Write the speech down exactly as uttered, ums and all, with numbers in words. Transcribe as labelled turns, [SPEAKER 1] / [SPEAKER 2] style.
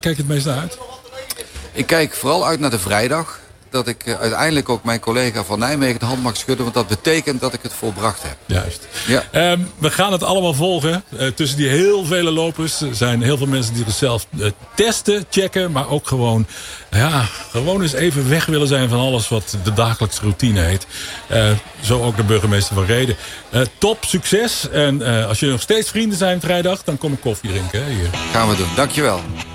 [SPEAKER 1] Kijk je het meest naar uit?
[SPEAKER 2] Ik kijk vooral uit naar de vrijdag. Dat ik uh, uiteindelijk ook mijn collega van Nijmegen de hand mag schudden. Want dat betekent dat ik het volbracht heb.
[SPEAKER 1] Juist.
[SPEAKER 2] Ja.
[SPEAKER 1] Um, we gaan het allemaal volgen. Uh, tussen die heel vele lopers zijn heel veel mensen die zichzelf uh, testen, checken. Maar ook gewoon, ja, gewoon eens even weg willen zijn van alles wat de dagelijkse routine heet. Uh, zo ook de burgemeester van Rheden. Uh, top, succes. En uh, als jullie nog steeds vrienden zijn vrijdag, dan kom ik koffie drinken. Hè, hier.
[SPEAKER 2] Gaan we doen. Dankjewel.